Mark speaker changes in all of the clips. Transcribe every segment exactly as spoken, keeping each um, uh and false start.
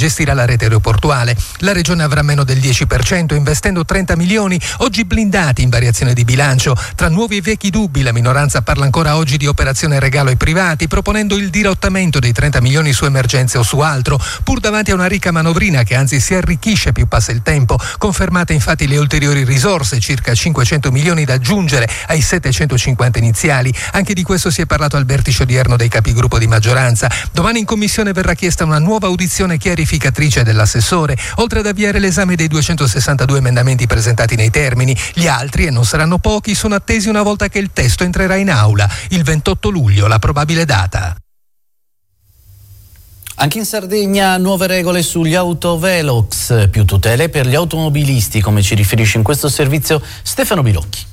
Speaker 1: gestirà la rete aeroportuale. La regione avrà meno del dieci per cento, investendo trenta milioni, oggi blindati in variazione di bilancio. Tra nuovi e vecchi dubbi, la minoranza parla ancora oggi di operazione regalo ai privati, proponendo il dirottamento dei trenta milioni su emergenze o su altro, pur davanti a una ricca manovrina che anzi si arricchisce più passa il tempo. Confermate infatti le ulteriori risorse, circa cinquecento milioni da aggiungere ai settecentocinquanta iniziali. Anche di questo si è parlato al vertice odierno dei capigruppo di maggioranza. Domani in commissione verrà chiesta una nuova audizione chiarificatrice dell'assessore, oltre ad avviare l'esame dei duecentosessantadue emendamenti presentati nei termini. Gli altri, e non saranno pochi, sono attesi una volta che il testo entrerà in aula. Il ventotto luglio, la probabile data.
Speaker 2: Anche in Sardegna nuove regole sugli autovelox, più tutele per gli automobilisti, come ci riferisce in questo servizio Stefano Bilocchi.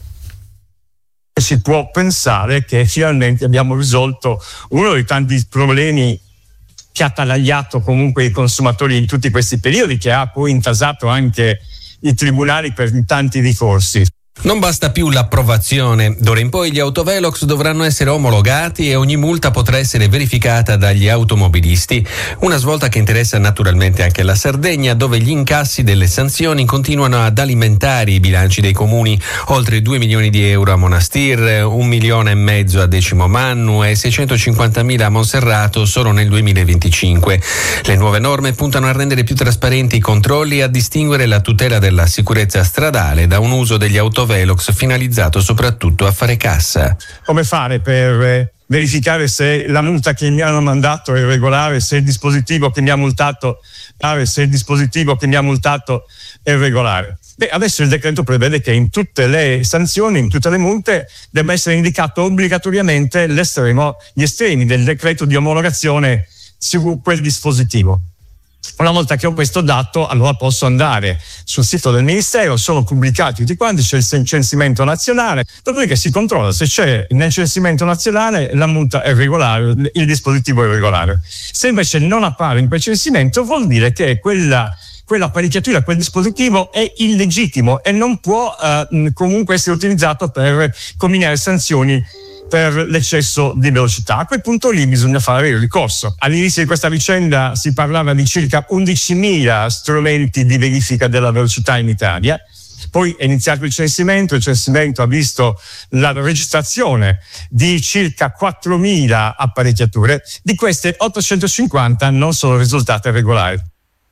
Speaker 3: Si può pensare che finalmente abbiamo risolto uno dei tanti problemi che ha attanagliato comunque i consumatori in tutti questi periodi, che ha poi intasato anche i tribunali per tanti ricorsi.
Speaker 4: Non basta più l'approvazione. D'ora in poi gli autovelox dovranno essere omologati e ogni multa potrà essere verificata dagli automobilisti. Una svolta che interessa naturalmente anche la Sardegna, dove gli incassi delle sanzioni continuano ad alimentare i bilanci dei comuni. Oltre due milioni di euro a Monastir, un milione e mezzo a Decimomannu e seicentocinquantamila a Monserrato solo nel duemilaventicinque. Le nuove norme puntano a rendere più trasparenti i controlli e a distinguere la tutela della sicurezza stradale da un uso degli autovelox Velox finalizzato soprattutto a fare cassa.
Speaker 3: Come fare per verificare se la multa che mi hanno mandato è regolare, se il dispositivo che mi ha multato, se il dispositivo che mi ha multato è regolare? Beh, adesso il decreto prevede che in tutte le sanzioni, in tutte le multe, debba essere indicato obbligatoriamente l'estremo, gli estremi del decreto di omologazione su quel dispositivo. Una volta che ho questo dato, allora posso andare sul sito del Ministero, sono pubblicati tutti quanti, c'è il censimento nazionale, dopodiché si controlla se c'è nel censimento nazionale la multa è regolare, il dispositivo è regolare. Se invece non appare in quel censimento, vuol dire che quella quell'apparecchiatura, quel dispositivo è illegittimo e non può eh, comunque essere utilizzato per comminare sanzioni per l'eccesso di velocità. A quel punto lì bisogna fare il ricorso. All'inizio di questa vicenda si parlava di circa undicimila strumenti di verifica della velocità in Italia. Poi è iniziato il censimento, il censimento ha visto la registrazione di circa quattromila apparecchiature, di queste ottocentocinquanta non sono risultate regolari.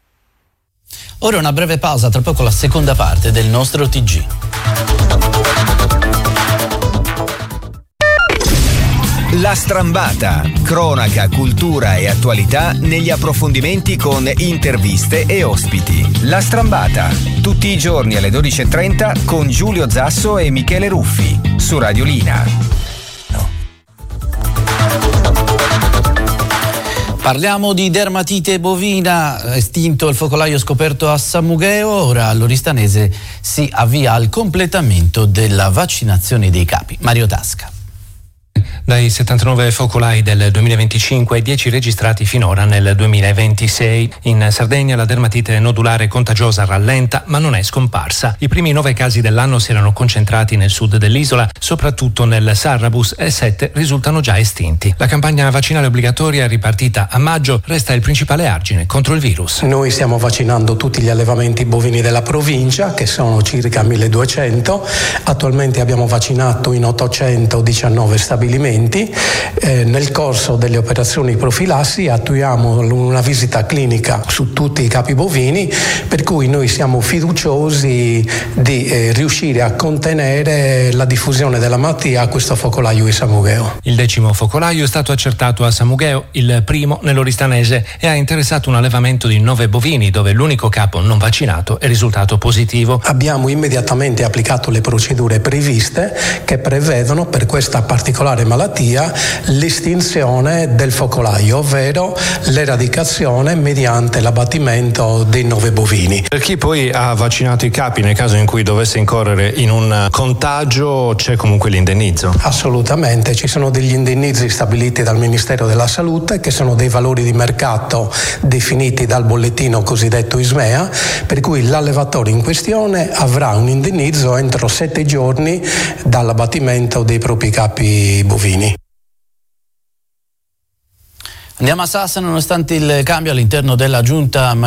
Speaker 2: Ora una breve pausa, tra poco la seconda parte del nostro T G.
Speaker 5: La Strambata, cronaca, cultura e attualità negli approfondimenti con interviste e ospiti. La Strambata, tutti i giorni alle dodici e trenta con Giulio Zasso e Michele Ruffi, su Radiolina. No.
Speaker 2: Parliamo di dermatite bovina, estinto il focolaio scoperto a San Mugheo, ora all'Oristanese si avvia al completamento della vaccinazione dei capi. Mario Tasca.
Speaker 6: Dai settantanove focolai del duemilaventicinque, dieci registrati finora nel duemilaventisei. In Sardegna la dermatite nodulare contagiosa rallenta, ma non è scomparsa. I primi nove casi dell'anno si erano concentrati nel sud dell'isola, soprattutto nel Sarrabus, e sette risultano già estinti. La campagna vaccinale obbligatoria ripartita a maggio resta il principale argine contro il virus.
Speaker 7: Noi stiamo vaccinando tutti gli allevamenti bovini della provincia, che sono circa milleduecento. Attualmente abbiamo vaccinato in ottocentodiciannove stabilimenti. Eh, nel corso delle operazioni profilassi attuiamo una visita clinica su tutti i capi bovini, per cui noi siamo fiduciosi di eh, riuscire a contenere la diffusione della malattia a questo focolaio di San Mugheo.
Speaker 6: Il decimo focolaio è stato accertato a San Mugheo, il primo nell'Oristanese, e ha interessato un allevamento di nove bovini dove l'unico capo non vaccinato è risultato positivo.
Speaker 7: Abbiamo immediatamente applicato le procedure previste che prevedono per questa particolare malattia l'estinzione del focolaio, ovvero l'eradicazione mediante l'abbattimento dei nove bovini.
Speaker 6: Per chi poi ha vaccinato i capi, nel caso in cui dovesse incorrere in un contagio, c'è comunque l'indennizzo?
Speaker 7: Assolutamente, ci sono degli indennizi stabiliti dal Ministero della Salute, che sono dei valori di mercato definiti dal bollettino cosiddetto ISMEA, per cui l'allevatore in questione avrà un indennizzo entro sette giorni dall'abbattimento dei propri capi bovini.
Speaker 2: Andiamo a Sassari, nonostante il cambio all'interno della giunta